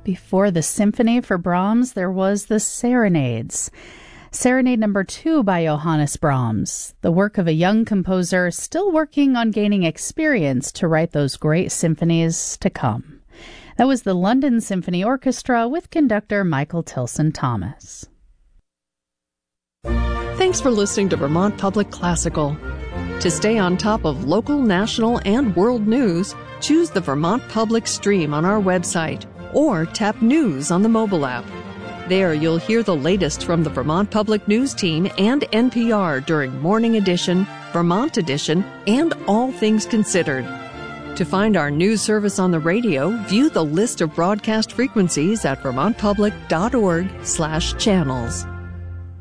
Before the symphony for Brahms, there was the Serenades. Serenade number 2 by Johannes Brahms, the work of a young composer still working on gaining experience to write those great symphonies to come. That was the London Symphony Orchestra with conductor Michael Tilson Thomas. Thanks for listening to Vermont Public Classical. To stay on top of local, national, and world news, choose the Vermont Public stream on our website or tap News on the mobile app. There you'll hear the latest from the Vermont Public News team and NPR during Morning Edition, Vermont Edition, and All Things Considered. To find our news service on the radio, view the list of broadcast frequencies at vermontpublic.org/channels.